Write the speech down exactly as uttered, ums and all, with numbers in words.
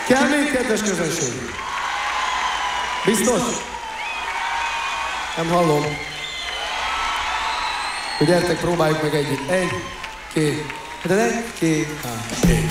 Kell még, kedves közönség? Biztos? Nem hallom. Hogy gyertek, próbáljuk meg együtt. Egy, két, de egy, két, három.